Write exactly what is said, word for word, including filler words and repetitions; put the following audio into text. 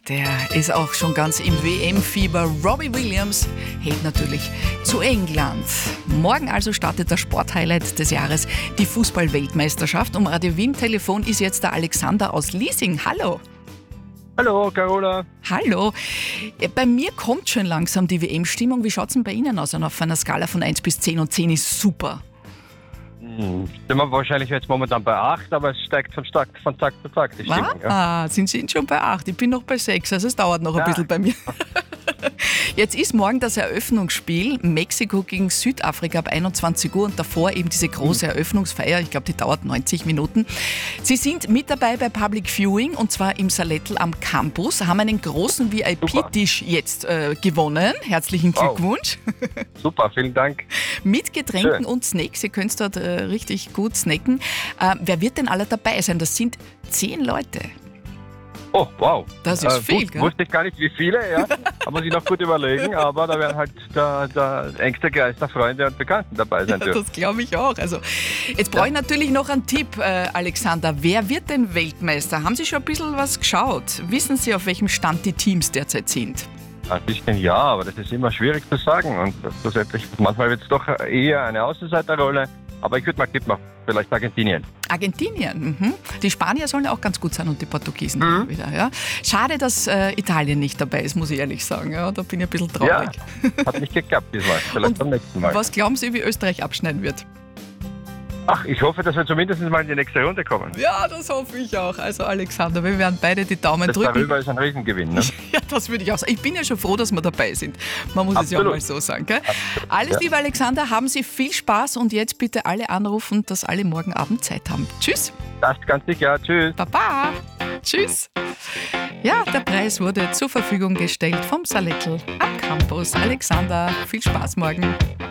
Der ist auch schon ganz im W M-Fieber. Robbie Williams hält natürlich zu England. Morgen also startet das Sporthighlight des Jahres, die Fußball-Weltmeisterschaft. Um Radio Wien-Telefon ist jetzt der Alexander aus Liesing. Hallo. Hallo, Carola. Hallo. Bei mir kommt schon langsam die W M-Stimmung. Wie schaut es denn bei Ihnen aus? Und auf einer Skala von eins bis zehn, und zehn ist super. Hm, sind wir wahrscheinlich jetzt momentan bei acht, aber es steigt von, Tag, von Tag zu Tag die Stimmung. Ja. Ah, sind Sie schon bei acht? Ich bin noch bei sechs, also es dauert noch ein Ja. bisschen bei mir. Jetzt ist morgen das Eröffnungsspiel Mexiko gegen Südafrika ab einundzwanzig Uhr und davor eben diese große Eröffnungsfeier. Ich glaube, die dauert neunzig Minuten. Sie sind mit dabei bei Public Viewing und zwar im Salettl am Campus, haben einen großen V I P-Tisch jetzt äh, gewonnen. Herzlichen Wow. Glückwunsch. Super, vielen Dank. Mit Getränken Schön. und Snacks. Ihr könnt dort äh, richtig gut snacken. Äh, wer wird denn alle dabei sein? Das sind zehn Leute. Oh, wow. Das ist viel, wus- gell? Wusste ich gar nicht, wie viele, ja. Da muss ich noch gut überlegen, aber da werden halt der, der engste Kreis der Freunde und Bekannten dabei sein Ja, dürfen. das glaube ich auch. Also, jetzt brauche ich natürlich noch einen Tipp, äh, Alexander. Wer wird denn Weltmeister? Haben Sie schon ein bisschen was geschaut? Wissen Sie, auf welchem Stand die Teams derzeit sind? Ein bisschen ja, aber das ist immer schwierig zu sagen. Und schlussendlich, manchmal wird es doch eher eine Außenseiterrolle. Aber ich würde mal tippen, vielleicht Argentinien. Argentinien. Mhm. Die Spanier sollen ja auch ganz gut sein und die Portugiesen Mhm. wieder. Ja. Schade, dass äh, Italien nicht dabei ist, muss ich ehrlich sagen. Ja, da bin ich ein bisschen Ja, traurig. hat nicht geklappt diesmal. Vielleicht Und beim nächsten Mal. Was glauben Sie, wie Österreich abschneiden wird? Ach, ich hoffe, dass wir zumindest mal in die nächste Runde kommen. Ja, das hoffe ich auch. Also Alexander, wir werden beide die Daumen Das drücken. darüber ist ein Riesengewinn. Ne? Ja, das würde ich auch sagen. Ich bin ja schon froh, dass wir dabei sind. Man muss es ja auch Absolut. mal so sagen. Gell? Alles Ja. Liebe, Alexander, haben Sie viel Spaß und jetzt bitte alle anrufen, dass alle morgen Abend Zeit haben. Tschüss, Das ganz sicher. Tschüss. Baba, tschüss. Ja, der Preis wurde zur Verfügung gestellt vom Salettl am Campus. Alexander, viel Spaß morgen.